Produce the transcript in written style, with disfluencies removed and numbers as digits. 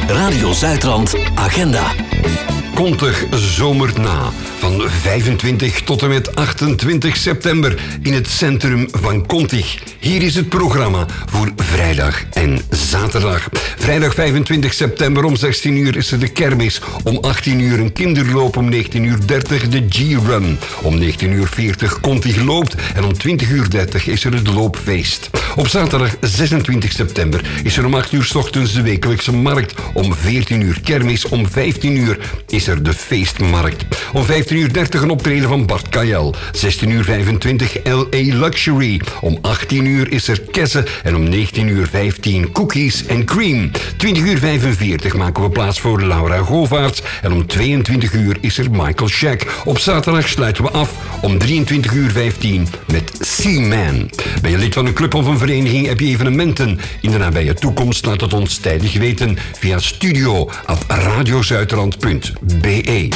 Radio Zuidrand Agenda. Kontig zomert na. Van 25 tot en met 28 september in het centrum van Kontig. Hier is het programma voor vrijdag en zaterdag. Vrijdag 25 september om 16 uur is er de kermis. Om 18 uur een kinderloop, om 19:30 de G-Run. Om 19:40 Kontig loopt en om 20:30 is er het loopfeest. Op zaterdag 26 september is er om 8 uur 's ochtends de wekelijkse markt. Om 14 uur kermis, om 15 uur is er de feestmarkt. Om 15:30 een optreden van Bart Kajel. 16:25 LA Luxury. Om 18 uur is er Kesse en om 19:15 Cookies and Cream. 20:45 maken we plaats voor Laura Govaerts en om 22 uur is er Michael Shack. Op zaterdag sluiten we af om 23:15 met Seaman. Ben je lid van een club of een vereniging, heb je evenementen in de nabije toekomst? Laat het ons tijdig weten via studio@radiozuiderland.be.